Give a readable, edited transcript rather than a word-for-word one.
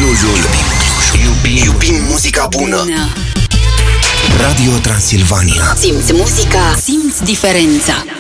Clujul. Iubim muzica bună. Radio Transilvania. Simți muzica, simți diferența.